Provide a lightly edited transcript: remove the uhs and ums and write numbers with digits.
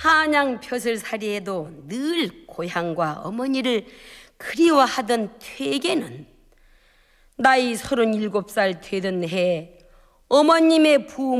한양 벼슬살이에도 늘 고향과 어머니를 그리워하던 퇴계는 나이 37살 되던 해에 어머님의 부모